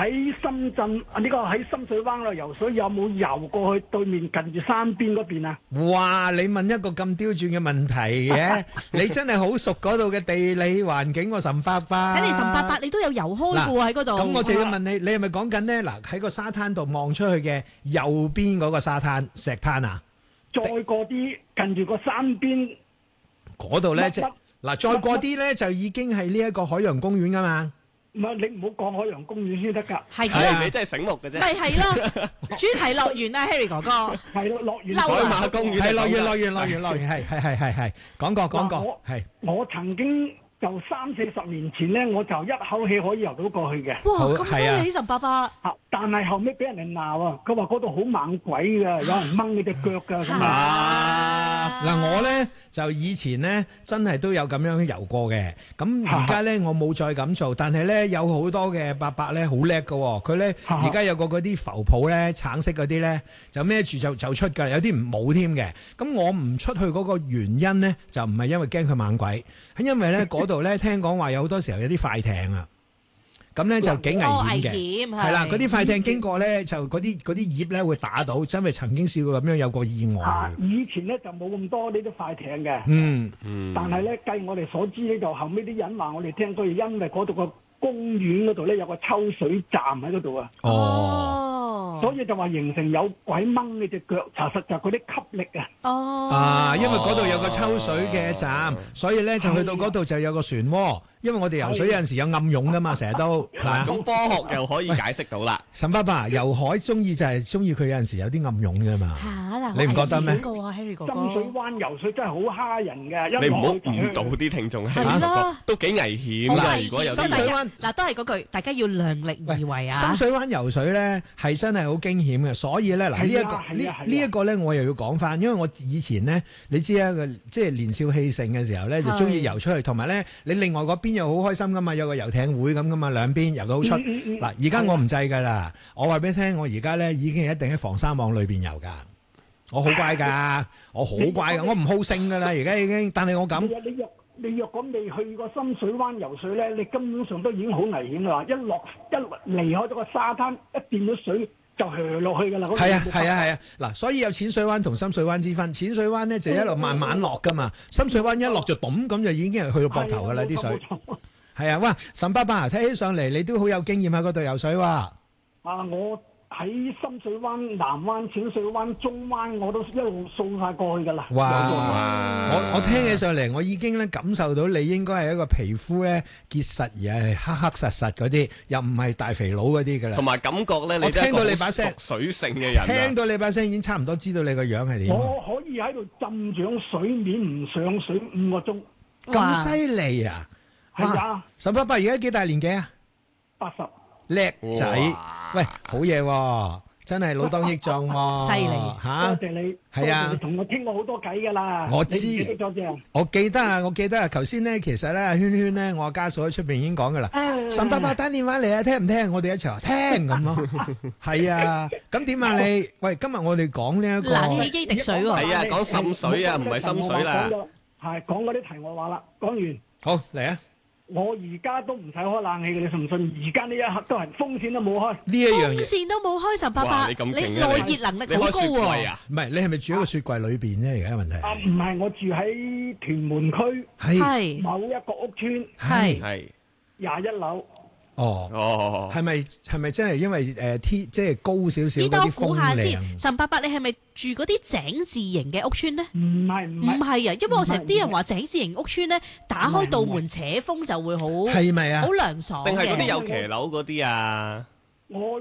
喺深圳呢個喺深水灣度游水，有冇游過去對面近住山邊嗰邊啊？ 哇！你問一個咁刁鑽嘅問題嘅，你真係好熟嗰度嘅地理環境喎，岑伯伯。 睇嚟岑伯伯你都有游開嘅喎喺嗰度。 咁我就要問你，你係咪講緊呢？嗱，喺個沙灘度望出去嘅右邊嗰個沙灘石灘啊？ 再過啲近住個山邊嗰度呢，即係嗱，再過啲呢，就已經係呢一個海洋公園噶嘛。 唔係，你唔好講海洋公園先得㗎。 係嘅， 你真係醒目嘅啫。 咪係咯，主題樂園啊 ，Harry 哥哥。 係咯，樂園。 海馬公園係樂園，係講過，係。 我曾經就30-40年前咧，我就一口氣可以游到過去嘅。 哇，咁犀利，岑伯伯。 但係後尾俾人哋鬧啊，佢話嗰度好猛鬼㗎，有人掹你隻腳㗎咁啊！嗱，我咧就以前咧真係都有咁樣游過嘅，咁而家咧我冇再咁做，但係咧有好多嘅伯伯咧好叻㗎喎，佢咧而家有個嗰啲浮泡咧，橙色嗰啲咧就孭住就出㗎，有啲唔冇添嘅。咁我唔出去嗰個原因咧，就唔係因為驚佢猛鬼，係因為咧嗰度咧聽講話有好多時候有啲快艇啊。咁咧就幾危險嘅，係啦，嗰啲快艇經過咧，就嗰啲葉咧會打到，因為曾經試過咁樣有個意外。 以前咧就冇咁多呢啲快艇嘅，但係咧據我哋所知咧，就後尾啲人話我哋聽，佢因為嗰度個公園嗰度咧有個抽水站喺嗰度啊。所以就話形成有鬼掹你隻腳，查實就嗰啲吸力啊。 因為嗰度有個抽水嘅站，所以咧就去到嗰度就有個漩渦。因為我哋游水有陣時有暗湧噶嘛，成日都咁科學又可以解釋到啦。 岑伯伯游海中意就係中意佢有陣時有啲暗湧噶嘛。你唔覺得咩？ 深水灣游水真係好蝦人嘅， 你唔好誤導啲聽眾啊！都幾危險㗎。如果有深水灣嗱，都係嗰句，大家要量力而為啊。 深水灣游水咧係真係好驚險嘅，所以咧嗱呢一個咧我又要講翻，因為我以前咧你知啊，即係年少氣盛嘅時候咧就中意游出去，同埋咧你另外嗰邊又好開心噶嘛，有個遊艇會咁噶嘛，兩邊游到好出。嗱，而家我唔制噶啦，我話俾你聽，我而家咧已經係一定喺防沙網裏邊游噶，我好乖噶，我好乖噶，我唔好勝噶啦，而家已經。但係我咁， 你若果未去過深水灣游水咧，你根本上都已經好危險啦。一離開咗個沙灘，一掂咗水就hö落去噶啦。 係啊，嗱，所以有淺水灣同深水灣之分。淺水灣咧就一路慢慢落噶嘛，深水灣一落就咚咁就已經係去到膊頭噶啦啲水。係啊，哇！岑伯伯睇起上嚟，你都好有經驗喺嗰度游水喎。 我喺深水灣、南灣、淺水灣、中灣，我都一路掃晒過去噶啦。 哇！我聽起上嚟，我已經咧感受到你應該係一個皮膚咧結實而係黑黑實實嗰啲，又唔係大肥佬嗰啲噶啦。 同埋感覺咧，你聽到你把聲熟水性嘅人， 聽到你把聲已經差唔多知道你個樣係點。 我可以喺度浸上水面唔上水5個鐘。 咁犀利啊！ 係啊， 岑伯伯而家幾大年紀啊 ？80。 叻仔，喂，好嘢喎！真係老當益壯喎， 犀利嚇！ 多謝你， 係啊， 你同我傾過好多偈㗎啦。 我知，我記得啊！頭先咧，其實咧，圈圈咧，我家嫂喺出邊已經講㗎啦。岑伯伯打電話嚟啊，聽唔聽？我哋一齊話聽咁咯。係啊，咁點啊你？喂，今日我哋講呢一個冷氣機滴水喎。 係啊，講滲水啊，唔係深水啦。 係講嗰啲題外話啦，講完。 好嚟啊！ 我而家都唔使開冷氣嘅，你信唔信？而家呢一刻都係風扇都冇開， 呢一樣嘢風扇都冇開。岑伯伯，你耐熱能力好高喎。 唔係，你係咪住喺個雪櫃裏邊啫？而家問題唔係，我住喺屯門區， 係某一個屋村， 係 21樓。 係咪真係因為即係高少少嗰啲風估下先， 量？ 岑伯伯，你係咪住嗰啲井字形嘅屋村呢？ 唔係啊，因為我成日啲人話井字形屋村咧，打開道門扯風就會好， 係咪啊？ 好涼爽嘅。 定係嗰啲有騎樓嗰啲啊？ 我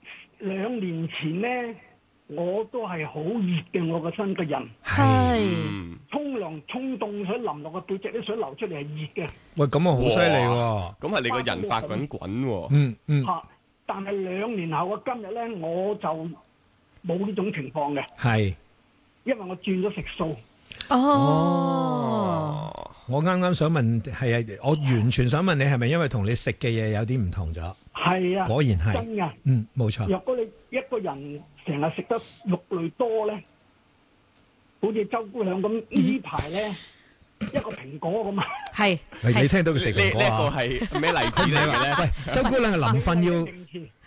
2年前咧，我都係好熱嘅，我個身個人係沖涼沖凍水淋落個背脊，啲水流出嚟係熱嘅。 喂，咁啊好犀利喎！ 咁係你個人發滾喎。 但係2年後嘅今日咧，我就冇呢種情況嘅。 係， 因為我轉咗食素。 我啱啱想問，係啊，我完全想問你係咪因為同你食嘅嘢有啲唔同咗？ 係啊， 果然係真㗎。 冇錯。 若果你一個人成日食得肉類多咧，好似周姑娘咁呢排咧，一個蘋果咁啊。 係。 你聽到佢食蘋果啊？ 呢個係咩例子嚟嘅咧？ 喂，周姑娘係臨瞓要，